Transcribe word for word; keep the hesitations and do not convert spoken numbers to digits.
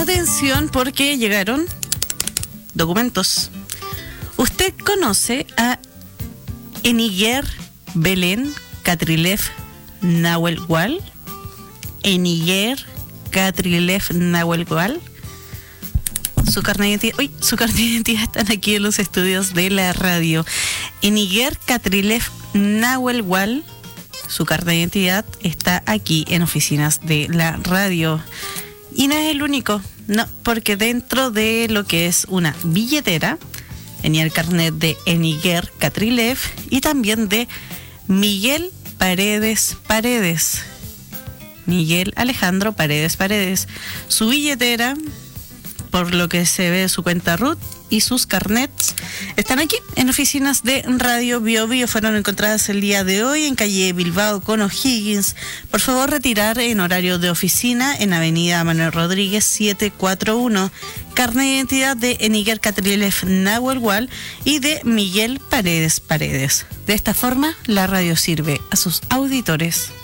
Atención, porque llegaron documentos. ¿Usted conoce a Eniger Belén Catrilev Nahuelhual? Eniger Catrilev Nahuelhual. Su carnet de identidad, uy, su carnet de identidad están aquí en los estudios de la radio. Eniger Catrilev Nahuelhual. Su carnet de identidad está aquí en oficinas de la radio. Y no es el único, no, porque dentro de lo que es una billetera tenía el carnet de Eniger Catrilev y también de Miguel Paredes Paredes. Miguel Alejandro Paredes Paredes. Su billetera, por lo que se ve su cuenta R U T y sus carnets, están aquí en oficinas de Radio Bio Bio. Fueron encontradas el día de hoy en calle Bilbao con O'Higgins. Por favor, retirar en horario de oficina en avenida Manuel Rodríguez setecientos cuarenta y uno. Carnet de identidad de Eniger Catrilev Nahuelhual y de Miguel Paredes Paredes. De esta forma, la radio sirve a sus auditores.